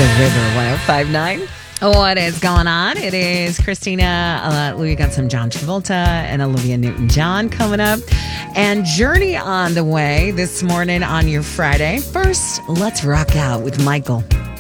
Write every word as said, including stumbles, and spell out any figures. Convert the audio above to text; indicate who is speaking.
Speaker 1: The River one oh five point nine. What is going on? It is Christina. Uh, we got some John Travolta and Olivia Newton-John coming up. And Journey on the way this morning on your Friday. First, let's rock out with Michael.